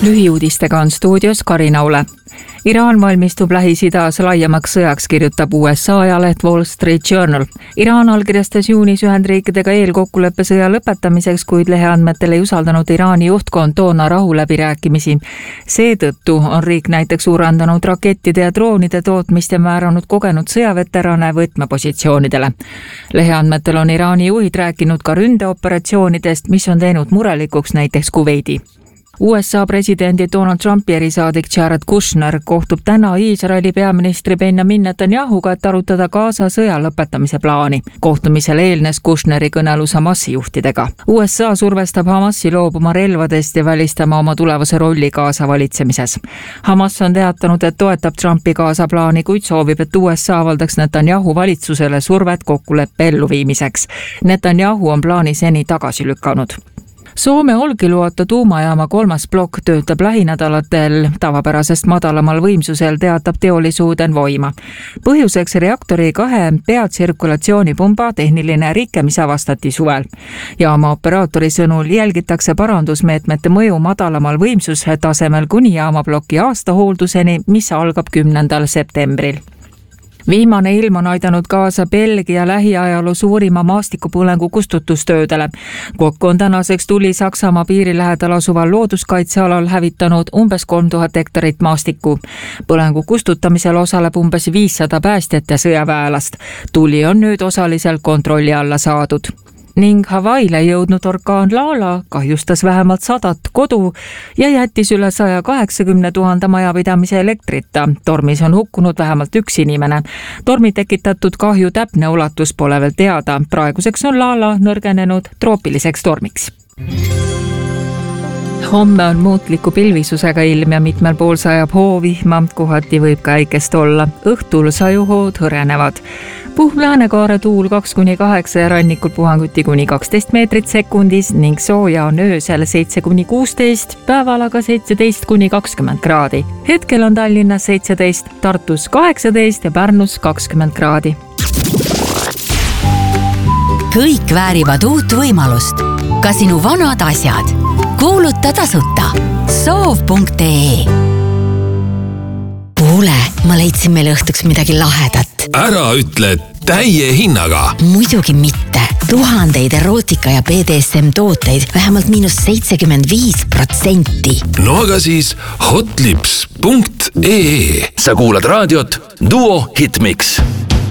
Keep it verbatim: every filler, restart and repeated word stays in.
Lühiuudistega on stuudios Karin Aule. Iraan valmistub Lähis-Idas laiemaks sõjaks, kirjutab U S A ajaleht Wall Street Journal. Iraan allkirjastas juunis Ühendriikidega eelkokkuleppe sõja lõpetamiseks, kuid leheandmetel ei usaldanud Iraani juhtkond toona rahuläbirääkimisi. Seetõttu on riik näiteks suurendanud rakettide ja droonide tootmist ja määranud kogenud sõjaveterane võtmepositsioonidele. Leheandmetel on Iraani juhid rääkinud ka ründeoperatsioonidest, mis on teinud murelikuks näiteks Kuveidi. U S A presidendi Donald Trumpi erisaadik Jared Kushner kohtub täna Iisraeli peaministri Benjamin Netanyahuga, et arutada Gaza sõja lõpetamise plaani. Kohtumisel eelnes Kushneri kõnelus Hamasi juhtidega. U S A survestab Hamasi loobuma relvadest ja välistama oma tulevase rolli Gaza valitsemises. Hamas on teatanud, et toetab Trumpi Gaza plaani, kuid soovib, et U S A avaldaks Netanyahu valitsusele survet kokkuleppe elluviimiseks. Netanyahu on plaani seni tagasi lükanud. Soome Olkiluoto tuumajaama kolmas plokk töötab lähinädalatel tavapärasest madalamal võimsusel, teatab teolisuuden voima. Põhjuseks reaktori kahe peatsirkulatsioonipumba tehniline rike, mis avastati suvel. Jaama operaatori sõnul jälgitakse parandusmeetmete mõju madalamal võimsuse tasemel kuni jaamaploki aastahoolduseni, mis algab kümnendal septembril. Viimane ilm on aidanud kaasa Belgia lähiajaloo suurima maastikupõlengu kustutustöödele. Kokku on tänaseks tuli Saksamaa piiri lähedal asuval looduskaitsealal hävitanud umbes kolm tuhat hektarit maastikku. Põlengu kustutamisel osaleb umbes viissada päästjat ja sõjaväelast. Tuli on nüüd osaliselt kontrolli alla saadud. Ning Hawaiile jõudnud orkaan Lala kahjustas vähemalt sadat kodu ja jättis üle saja kaheksakümne tuhande majapidamise elektrita. Tormis on hukkunud vähemalt üks inimene. Tormi tekitatud kahju täpne ulatus pole veel teada. Praeguseks on Lala nõrgenenud troopiliseks tormiks. Homme on muutliku pilvisusega ilm ja mitmel pool sajab hoovihma, kohati võib ka äikest olla. Õhtul sajuhood hõrenevad. Puhv läänekaare tuul kaks kuni kaheksa ja rannikul puhanguti kuni kaksteist meetrit sekundis ning sooja on öösel seitse kuni kuusteist, päeval aga seitseteist kuni kakskümmend kraadi. Hetkel on Tallinnas seitseteist, Tartus kaheksateist ja Pärnus kakskümmend kraadi. Kõik väärivad uut võimalust. Ka sinu vanad asjad. Kuuluta tasuta. soov punkt ee. Kuule, ma leidsin meile õhtuks midagi lahedat. Ära ütle täie hinnaga. Muidugi mitte. Tuhandeid erootika ja B D S M tooteid vähemalt miinus seitsekümmend viis protsenti. No aga siis hotlips punkt ee. Sa kuulad raadiot Duo Hitmix.